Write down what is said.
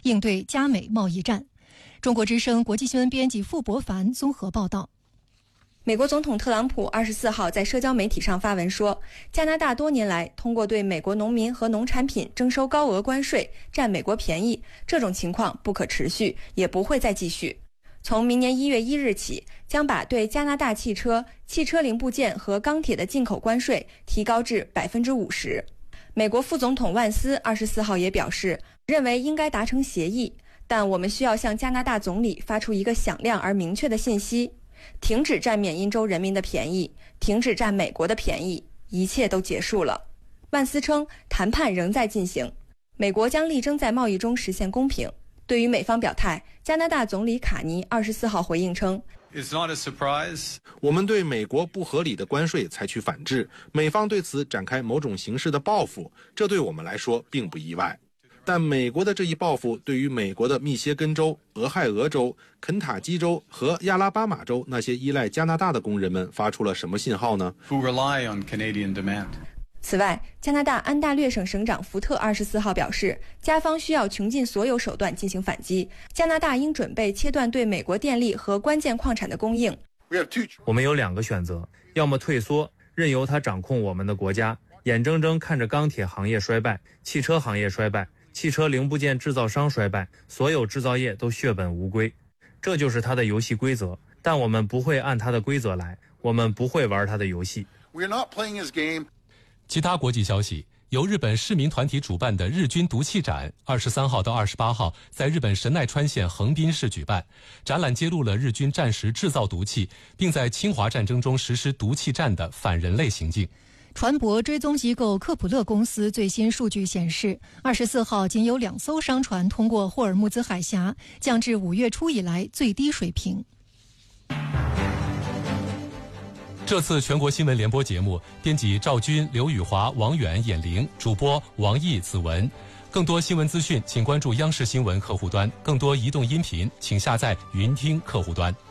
应对加美贸易战。中国之声国际新闻编辑傅博凡综合报道。 美国总统特朗普24号在社交媒体上发文说，加拿大多年来通过对美国农民和农产品征收高额关税，占美国便宜，这种情况不可持续，也不会再继续。从明年1月1日起，将把对加拿大汽车、汽车零部件和钢铁的进口关税提高至50%。美国副总统万斯24号也表示，认为应该达成协议，但我们需要向加拿大总理发出一个响亮而明确的信息：停止占缅因州人民的便宜，停止占美国的便宜，一切都结束了。万斯称，谈判仍在进行，美国将力争在贸易中实现公平。对于美方表态，加拿大总理卡尼24号回应称， 我们对美国不合理的关税采取反制，美方对此展开某种形式的报复，这对我们来说并不意外。但美国的这一报复对于美国的密歇根州、俄亥俄州、肯塔基州和亚拉巴马州那些依赖加拿大的工人们发出了什么信号呢？ 此外，加拿大安大略省省长福特24号表示，加方需要穷尽所有手段进行反击，加拿大应准备切断对美国电力和关键矿产的供应。 我们有2个选择，要么退缩，任由他掌控我们的国家，眼睁睁看着钢铁行业衰败，汽车行业衰败，汽车零部件制造商衰败，所有制造业都血本无归。这就是他的游戏规则，但我们不会按他的规则来，我们不会玩他的游戏。 其他国际消息，由日本市民团体主办的日军毒气展23号到28号在日本神奈川县横滨市举办。展览揭露了日军战时制造毒气，并在侵华战争中实施毒气战的反人类行径。 船舶追踪机构科普勒公司最新数据显示，24号仅有2艘商船通过霍尔木兹海峡，降至5月初以来最低水平。 这次全国新闻联播节目，编辑赵军、刘宇华、王远、闫玲，主播王毅、子文。更多新闻资讯，请关注央视新闻客户端；更多移动音频，请下载云听客户端。